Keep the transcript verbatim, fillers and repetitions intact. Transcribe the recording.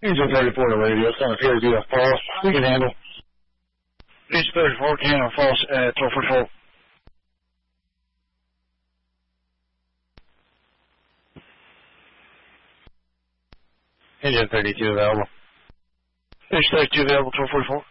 Engine thirty-four to radio, it's going to appear to be a false. We can handle. Engine thirty-four can handle false at twelve forty-four. Engine thirty-two available. Engine thirty-two available, twelve forty-four.